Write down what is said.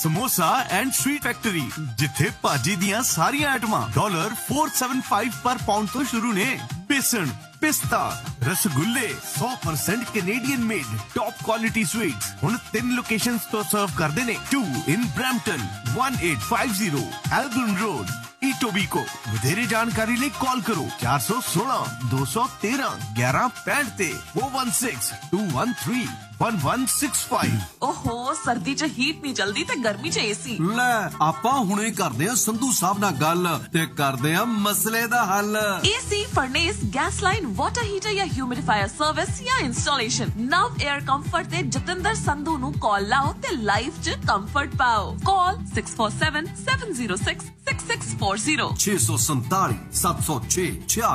Samosa and sweet factory जिथे भाजी दियां सारियां आइटमां $475 पर पाउंड तो शुरू ने। बेसन, पिस्ता, रसगुल्ले 100% Canadian made top quality sweets हुण 3 लोकेशंस तो सर्व करदे ने। 2 in Brampton, 1850 Elgin Road, Etobicoke। ਵਧੇਰੇ ਜਾਣਕਾਰੀ ਲਈ ਕਾਲ ਕਰੋ 416 213 1165 ਤੇ 4162131165। ओहो सर्दी च हीट नहीं चलदी ते गर्मी च एसी। ਲੈ ਆਪਾਂ ਹੁਣੇ ਕਰਦੇ ਆ ਸੰਧੂ ਸਾਹਿਬ ਨਾਲ ਗੱਲ ਤੇ ਕਰਦੇ ਆ ਮਸਲੇ ਦਾ ਹੱਲ। AC, furnace, gas line, water heater या ह्यूमिडिफायर सर्विस या इंस्टॉलेशन नव एयर कंफर्ट ते जतिंदर संधू नु कॉल लाओ ते लाइफ च कंफर्ट पाओ। कॉल 647 706 6640 647 706